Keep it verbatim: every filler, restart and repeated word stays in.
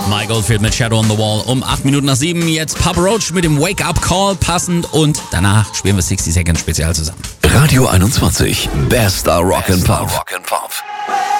Mike Oldfield mit Shadow on the Wall um acht Minuten nach sieben. Jetzt Papa Roach mit dem Wake-up-Call passend und danach spielen wir sixty Seconds Spezial zusammen. Radio einundzwanzig, bester Rock and Pop.